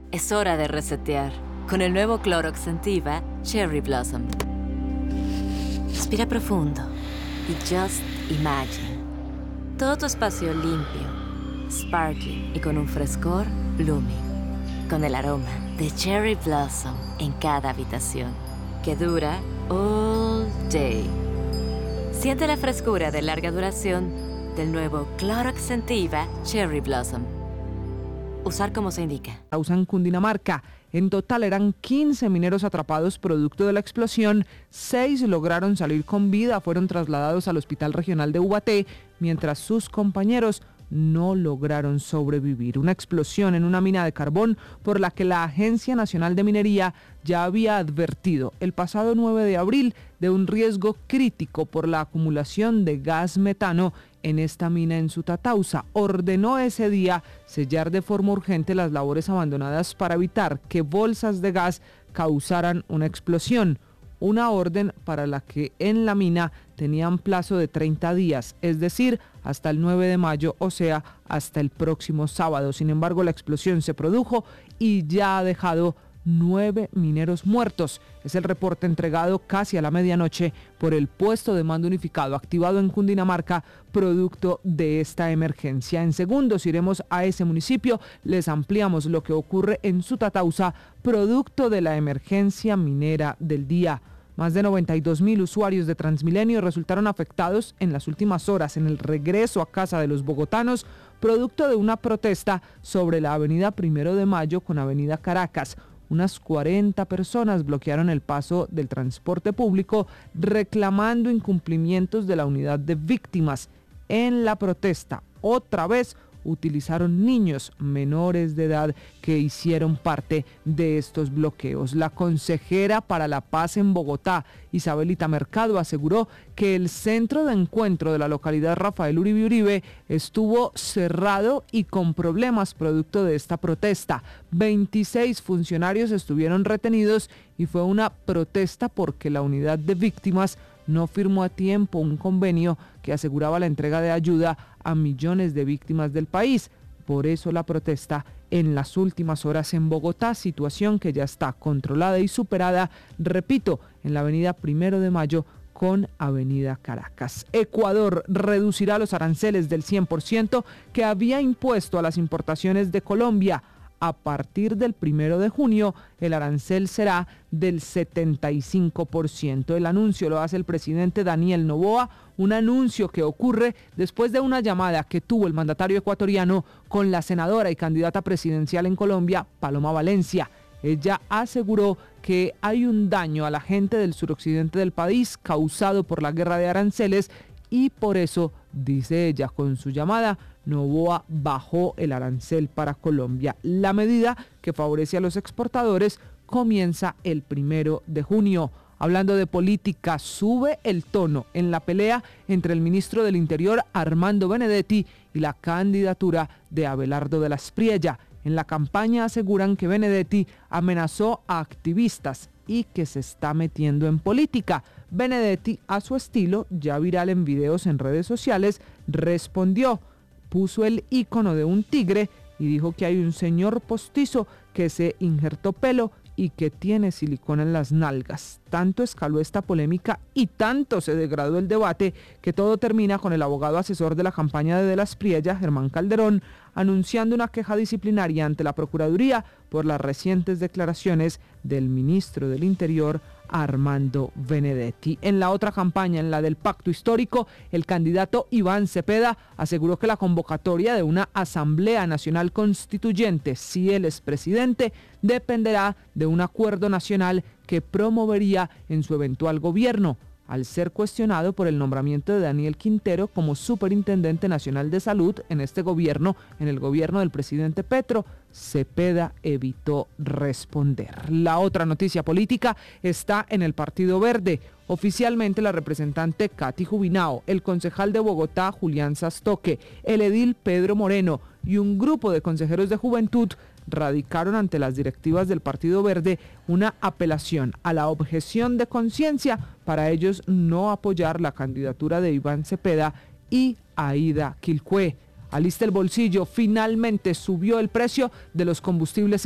Es hora de resetear con el nuevo Clorox Scentiva Cherry Blossom. Respira profundo y just imagine. Todo tu espacio limpio, sparkly y con un frescor blooming. Con el aroma de Cherry Blossom en cada habitación, que dura all day. Siente la frescura de larga duración del nuevo Clorox Scentiva Cherry Blossom. Usar como se indica. En Cundinamarca. En total eran 15 mineros atrapados producto de la explosión. 6 lograron salir con vida, fueron trasladados al Hospital Regional de Ubaté, mientras sus compañeros no lograron sobrevivir. Una explosión en una mina de carbón por la que la Agencia Nacional de Minería ya había advertido el pasado 9 de abril de un riesgo crítico por la acumulación de gas metano en esta mina en Sutatausa. Ordenó ese día sellar de forma urgente las labores abandonadas para evitar que bolsas de gas causaran una explosión. Una orden para la que en la mina tenían plazo de 30 días, es decir, hasta el 9 de mayo, o sea, hasta el próximo sábado. Sin embargo, la explosión se produjo y ya ha dejado 9 mineros muertos. Es el reporte entregado casi a la medianoche por el puesto de mando unificado activado en Cundinamarca, producto de esta emergencia. En segundos iremos a ese municipio, les ampliamos lo que ocurre en Sutatausa, producto de la emergencia minera del día. Más de 92.000 usuarios de Transmilenio resultaron afectados en las últimas horas en el regreso a casa de los bogotanos, producto de una protesta sobre la avenida 1 de Mayo con avenida Caracas. Unas 40 personas bloquearon el paso del transporte público reclamando incumplimientos de la unidad de víctimas. En la protesta, otra vez, utilizaron niños menores de edad que hicieron parte de estos bloqueos. La consejera para la paz en Bogotá, Isabelita Mercado, aseguró que el centro de encuentro de la localidad Rafael Uribe Uribe estuvo cerrado y con problemas producto de esta protesta. 26 funcionarios estuvieron retenidos y fue una protesta porque la unidad de víctimas no firmó a tiempo un convenio que aseguraba la entrega de ayuda a millones de víctimas del país. Por eso la protesta en las últimas horas en Bogotá, situación que ya está controlada y superada, repito, en la avenida 1 de Mayo con avenida Caracas. Ecuador reducirá los aranceles del 100% que había impuesto a las importaciones de Colombia. A partir del 1 de junio, el arancel será del 75%. El anuncio lo hace el presidente Daniel Noboa, un anuncio que ocurre después de una llamada que tuvo el mandatario ecuatoriano con la senadora y candidata presidencial en Colombia, Paloma Valencia. Ella aseguró que hay un daño a la gente del suroccidente del país causado por la guerra de aranceles y por eso, dice ella con su llamada, Noboa bajó el arancel para Colombia. La medida que favorece a los exportadores comienza el 1 de junio. Hablando de política, sube el tono en la pelea entre el ministro del Interior, Armando Benedetti, y la candidatura de Abelardo de la Espriella. En la campaña aseguran que Benedetti amenazó a activistas y que se está metiendo en política. Benedetti, a su estilo, ya viral en videos en redes sociales, respondió. Puso el icono de un tigre y dijo que hay un señor postizo que se injertó pelo y que tiene silicona en las nalgas. Tanto escaló esta polémica y tanto se degradó el debate que todo termina con el abogado asesor de la campaña de la Espriella, Germán Calderón, anunciando una queja disciplinaria ante la Procuraduría por las recientes declaraciones del ministro del Interior, Armando Benedetti. En la otra campaña, en la del pacto histórico, el candidato Iván Cepeda aseguró que la convocatoria de una Asamblea Nacional Constituyente, si él es presidente, dependerá de un acuerdo nacional que promovería en su eventual gobierno. Al ser cuestionado por el nombramiento de Daniel Quintero como Superintendente Nacional de Salud en este gobierno, en el gobierno del presidente Petro, Cepeda evitó responder. La otra noticia política está en el Partido Verde. Oficialmente la representante Katy Jubinao, el concejal de Bogotá Julián Sastoque, el edil Pedro Moreno y un grupo de consejeros de juventud radicaron ante las directivas del Partido Verde una apelación a la objeción de conciencia para ellos no apoyar la candidatura de Iván Cepeda y Aida Quilcué. Alista el bolsillo, finalmente subió el precio de los combustibles